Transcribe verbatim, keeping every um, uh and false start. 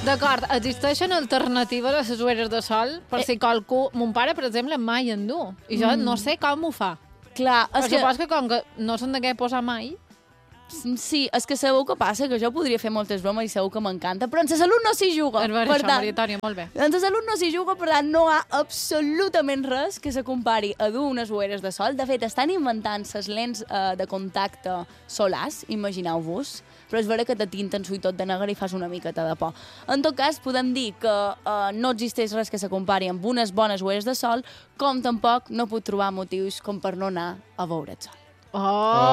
D'acord, existeixen alternatives a les ulleres de sol per si qualcú... Mon pare, per exemple, mai en du. I jo no sé com ho fa. Clar, Però és que... supos que com que no són de què posar mai... Sí, és que sabeu què passa? Que jo podria fer moltes bromes i segur que m'encanta, però en la salut no s'hi juga. És veure per això, tant, Maria Antònia, molt bé. En la salut no s'hi juga, per tant, no hi ha absolutament res que se compari a dur unes ulleres de sol. De fet, estan inventant les lents eh, de contacte solars, imagineu-vos, però és vera que te tinten i tot de negre i fas una miqueta de por. En tot cas, podem dir que eh, no existeix res que se compari amb unes bones ulleres de sol, com tampoc no puc trobar motius com per no anar a veure el sol. Oh!